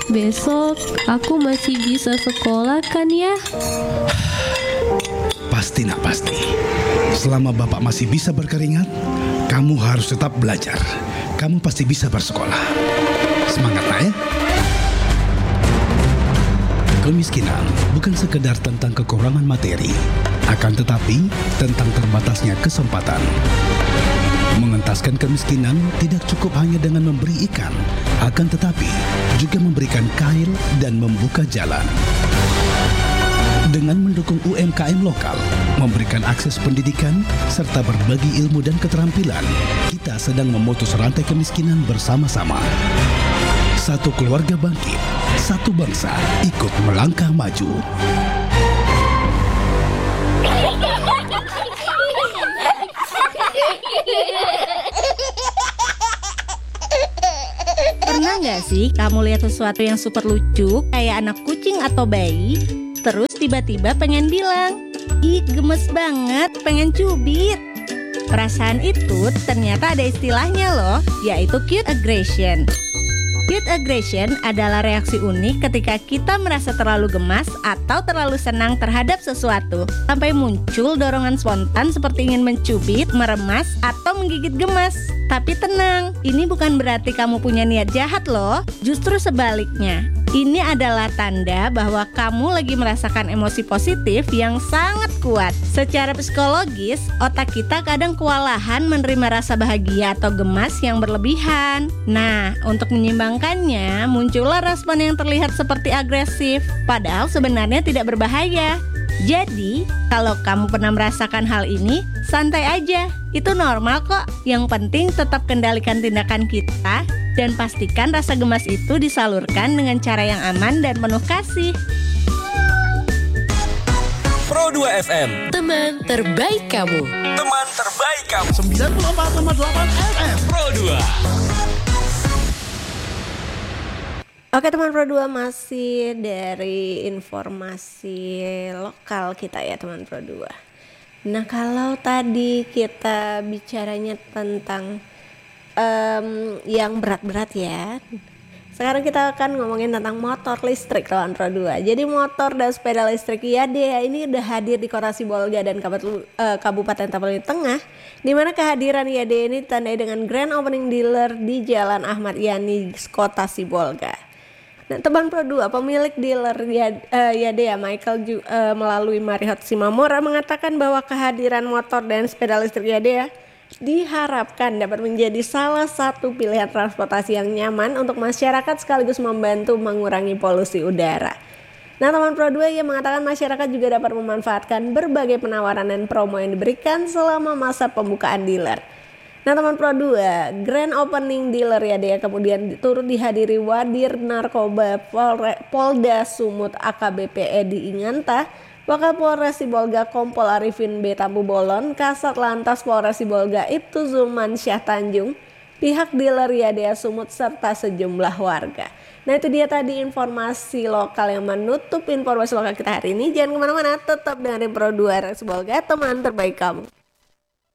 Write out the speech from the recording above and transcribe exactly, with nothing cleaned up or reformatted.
besok aku masih bisa sekolah kan ya? Pasti nak, pasti. Selama bapak masih bisa berkeringat, kamu harus tetap belajar. Kamu pasti bisa bersekolah. Semangat nak ya. Kemiskinan bukan sekedar tentang kekurangan materi, akan tetapi tentang terbatasnya kesempatan. Mengentaskan kemiskinan tidak cukup hanya dengan memberi ikan, akan tetapi juga memberikan kail dan membuka jalan. Dengan mendukung U M K M lokal, memberikan akses pendidikan, serta berbagi ilmu dan keterampilan, kita sedang memutus rantai kemiskinan bersama-sama. Satu keluarga bangkit, satu bangsa ikut melangkah maju. Pernah nggak sih kamu lihat sesuatu yang super lucu kayak anak kucing atau bayi, terus tiba-tiba pengen bilang, "Ih, gemes banget, pengen cubit." Perasaan itu ternyata ada istilahnya loh, yaitu cute aggression. Cute aggression adalah reaksi unik ketika kita merasa terlalu gemas atau terlalu senang terhadap sesuatu, sampai muncul dorongan spontan seperti ingin mencubit, meremas, atau menggigit gemas. Tapi tenang, ini bukan berarti kamu punya niat jahat loh, justru sebaliknya. Ini adalah tanda bahwa kamu lagi merasakan emosi positif yang sangat kuat. Secara psikologis, otak kita kadang kewalahan menerima rasa bahagia atau gemas yang berlebihan. Nah, untuk menyimbangkannya, muncullah respon yang terlihat seperti agresif, padahal sebenarnya tidak berbahaya. Jadi, kalau kamu pernah merasakan hal ini, santai aja. Itu normal kok. Yang penting tetap kendalikan tindakan kita dan pastikan rasa gemas itu disalurkan dengan cara yang aman dan penuh kasih. Pro dua F M, teman terbaik kamu. Teman terbaik kamu. sembilan puluh empat koma delapan F M Pro dua. Oke teman Pro dua, masih dari informasi lokal kita ya teman Pro dua. Nah kalau tadi kita bicaranya tentang um, yang berat-berat ya, sekarang kita akan ngomongin tentang motor listrik teman Pro dua. Jadi motor dan sepeda listrik I A D ini udah hadir di Kota Sibolga dan Kabupaten Tapanuli Tengah, di mana kehadiran I A D ini ditandai dengan grand opening dealer di Jalan Ahmad Yani, Kota Sibolga. Nah, teman Pro dua, pemilik dealer I A D ya, Michael Ju, uh, melalui Marihot Simamora mengatakan bahwa kehadiran motor dan sepeda listrik I A D ya diharapkan dapat menjadi salah satu pilihan transportasi yang nyaman untuk masyarakat sekaligus membantu mengurangi polusi udara. Nah, teman Pro dua, ia mengatakan masyarakat juga dapat memanfaatkan berbagai penawaran dan promo yang diberikan selama masa pembukaan dealer. Nah teman Pro dua, grand opening dealer ya dia kemudian turut dihadiri Wadir Narkoba Polre, Polda Sumut A K B P Edi Inganta, Wakapolres Sibolga Kompol Arifin B Tampu Bolon, Kasat Lantas Polres Sibolga Ibtu Zulman Syah Tanjung, pihak dealer I A D Sumut serta sejumlah warga. Nah itu dia tadi informasi lokal yang menutup informasi lokal kita hari ini. Jangan kemana-mana, tetap dengerin Pro dua Sibolga, teman terbaik kamu.